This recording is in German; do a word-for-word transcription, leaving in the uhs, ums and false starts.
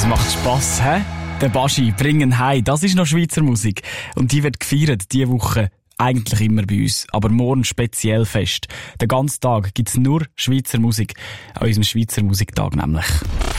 Das macht Spass, hä? Der Baschi, bringen heim, das ist noch Schweizer Musik. Und die wird gefeiert, diese Woche. Eigentlich immer bei uns, aber morgen speziell fest. Den ganzen Tag gibt's nur Schweizer Musik. An unserem Schweizer Musiktag nämlich.